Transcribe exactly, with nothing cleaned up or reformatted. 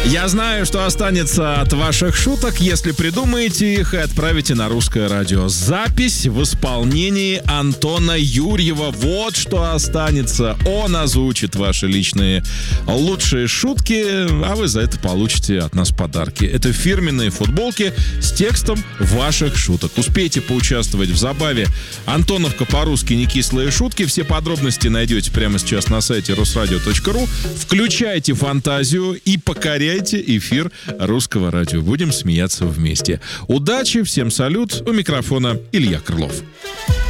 Я знаю, что останется от ваших шуток, если придумаете их и отправите на Русское радио. Запись в исполнении Антона Юрьева. Вот что останется. Он озвучит ваши личные лучшие шутки, а вы за это получите от нас подарки. Это фирменные футболки с текстом ваших шуток. Успейте поучаствовать в забаве «Антоновка по-русски. Некислые шутки». Все подробности найдете прямо сейчас на сайте русрадио точка ру. Включайте фантазию и покоряйте эфир Русского радио. Будем смеяться вместе. Удачи, всем салют. У микрофона Илья Крылов.